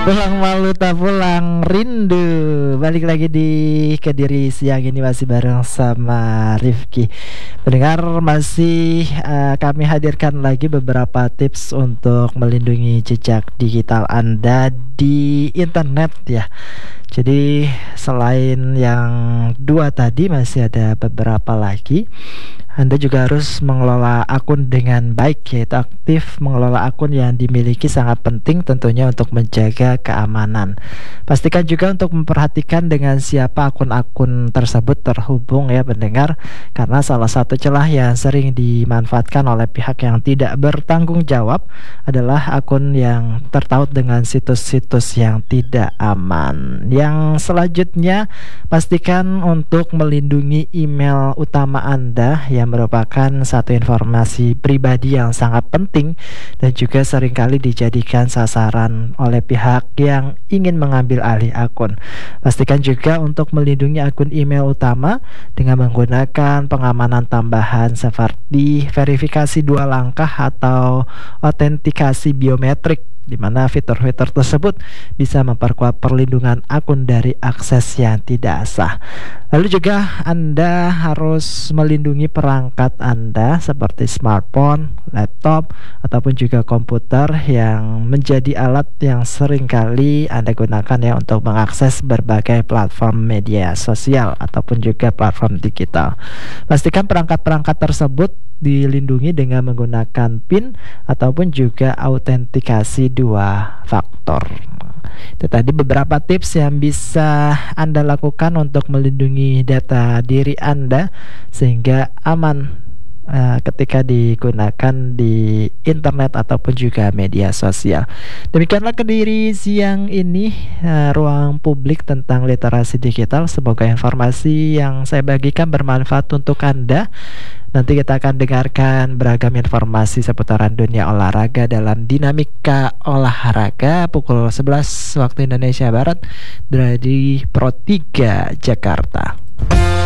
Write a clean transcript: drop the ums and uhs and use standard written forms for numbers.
Pulang malu tak pulang rindu. Balik lagi di Kediri siang ini masih bareng sama Rifki. Pendengar masih kami hadirkan lagi beberapa tips untuk melindungi jejak digital Anda di internet ya. Jadi selain yang dua tadi masih ada beberapa lagi. Anda juga harus mengelola akun dengan baik, yaitu aktif mengelola akun yang dimiliki sangat penting tentunya untuk menjaga keamanan. Pastikan juga untuk memperhatikan dengan siapa akun-akun tersebut terhubung ya pendengar, karena salah satu celah yang sering dimanfaatkan oleh pihak yang tidak bertanggung jawab adalah akun yang tertaut dengan situs-situs yang tidak aman. Yang selanjutnya, pastikan untuk melindungi email utama Anda yang merupakan satu informasi pribadi yang sangat penting dan juga seringkali dijadikan sasaran oleh pihak yang ingin mengambil alih akun. Pastikan juga untuk melindungi akun email utama dengan menggunakan pengamanan tambahan seperti verifikasi 2 langkah atau autentikasi biometrik, di mana fitur-fitur tersebut bisa memperkuat perlindungan akun dari akses yang tidak sah. Lalu juga Anda harus melindungi perangkat Anda seperti smartphone, laptop, ataupun juga komputer yang menjadi alat yang sering kali Anda gunakan ya untuk mengakses berbagai platform media sosial ataupun juga platform digital. Pastikan perangkat-perangkat tersebut dilindungi dengan menggunakan PIN ataupun juga autentikasi 2 faktor. Itu tadi beberapa tips yang bisa Anda lakukan untuk melindungi data diri Anda sehingga aman ketika digunakan di internet ataupun juga media sosial. Demikianlah Kediri siang ini, ruang publik tentang literasi digital. Semoga informasi yang saya bagikan bermanfaat untuk Anda. Nanti kita akan dengarkan beragam informasi seputaran dunia olahraga dalam Dinamika Olahraga pukul 11 waktu Indonesia Barat dari Pro 3 Jakarta.